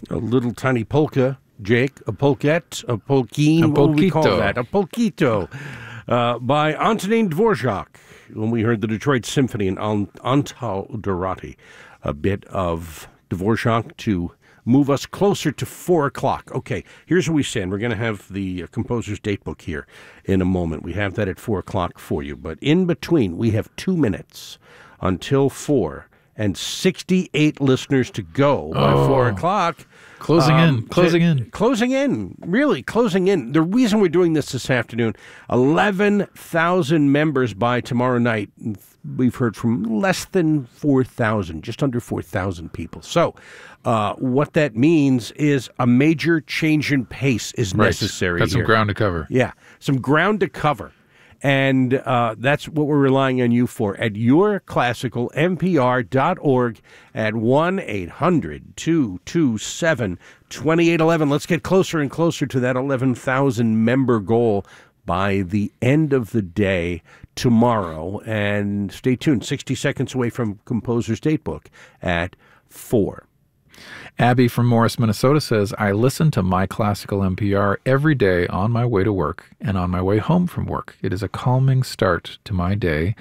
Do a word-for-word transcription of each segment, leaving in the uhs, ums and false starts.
A little tiny polka, Jake, a polkette, a polkine, A what do we call polquito. that? A polquito, uh, by Antonin Dvorak. When we heard the Detroit Symphony and Antal Dorati, a bit of Dvorak to move us closer to four o'clock. Okay, here's where we stand. We're going to have the uh, composer's date book here in a moment. We have that at four o'clock for you. But in between, we have two minutes until four and sixty-eight listeners to go by Oh. four o'clock. Closing Um, in, closing to- in. Closing in, really closing in. The reason we're doing this this afternoon, eleven thousand members by tomorrow night. We've heard from less than four thousand, just under four thousand people. So uh, what that means is a major change in pace is Right. necessary Got some here. ground to cover. Yeah, some ground to cover. And uh, that's what we're relying on you for at your classical n p r dot org at one eight hundred two two seven two eight one one. Let's get closer and closer to that eleven thousand member goal by the end of the day tomorrow. And stay tuned, sixty seconds away from Composer's Datebook at four. Abby from Morris, Minnesota says, I listen to My Classical N P R every day on my way to work and on my way home from work. It is a calming start to my day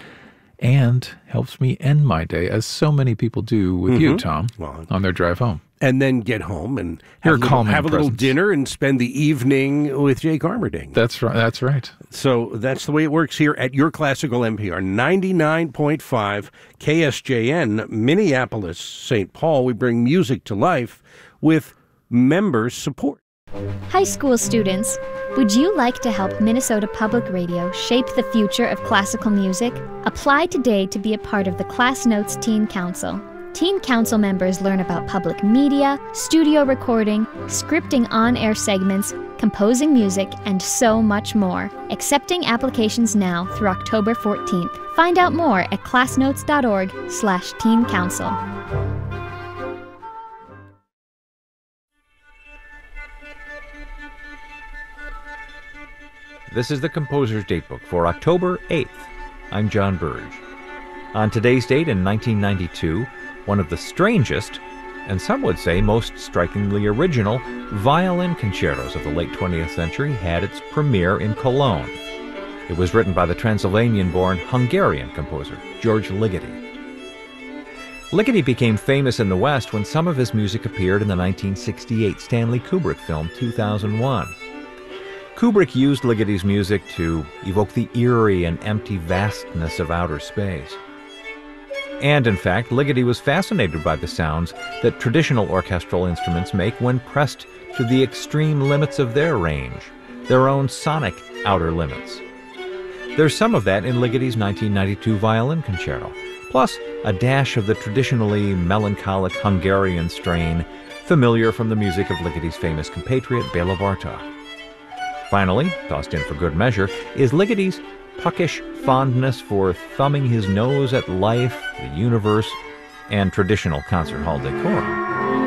and helps me end my day, as so many people do with you, Tom, Well, on their drive home. and then get home and You're have, a little, calming have a little presence. dinner and spend the evening with Jake Armerding. That's right. That's right. So that's the way it works here at your classical N P R, ninety-nine point five K S J N, Minneapolis, Saint Paul. We bring music to life with members' support. High school students, would you like to help Minnesota Public Radio shape the future of classical music? Apply today to be a part of the Class Notes Teen Council. Teen Council members learn about public media, studio recording, scripting on-air segments, composing music, and so much more. Accepting applications now through October fourteenth. Find out more at classnotes.org slash teen council. This is the Composer's Datebook for October eighth. I'm John Burge. On today's date in nineteen ninety-two, one of the strangest, and some would say most strikingly original, violin concertos of the late twentieth century had its premiere in Cologne. It was written by the Transylvanian-born Hungarian composer, George Ligeti. Ligeti became famous in the West when some of his music appeared in the nineteen sixty-eight Stanley Kubrick film two thousand one. Kubrick used Ligeti's music to evoke the eerie and empty vastness of outer space. And in fact, Ligeti was fascinated by the sounds that traditional orchestral instruments make when pressed to the extreme limits of their range, their own sonic outer limits. There's some of that in Ligeti's nineteen ninety-two violin concerto, plus a dash of the traditionally melancholic Hungarian strain familiar from the music of Ligeti's famous compatriot Béla Bartók. Finally, tossed in for good measure, is Ligeti's puckish fondness for thumbing his nose at life, the universe, and traditional concert hall decor.